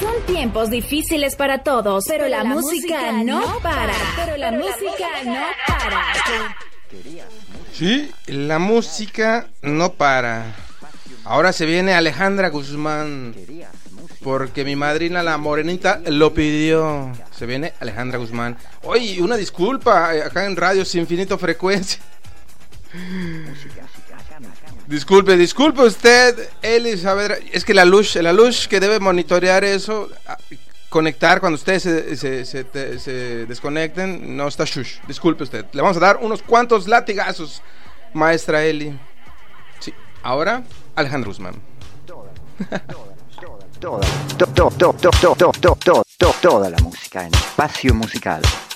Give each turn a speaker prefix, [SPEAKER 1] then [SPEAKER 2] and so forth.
[SPEAKER 1] Son tiempos difíciles para todos, pero la música no para.
[SPEAKER 2] Sí, la música no para. Ahora se viene Alejandra Guzmán, porque mi madrina la morenita lo pidió. Se viene Alejandra Guzmán. Oye, una disculpa, acá en Radio Infinito Frecuencia. Disculpe usted, Eli Saavedra. Es que la luz que debe monitorear eso, conectar cuando ustedes se desconecten, no está shush. Disculpe usted. Le vamos a dar unos cuantos latigazos, maestra Eli. Sí, ahora Alejandro Guzmán.
[SPEAKER 3] Toda la música en Espacio Musical.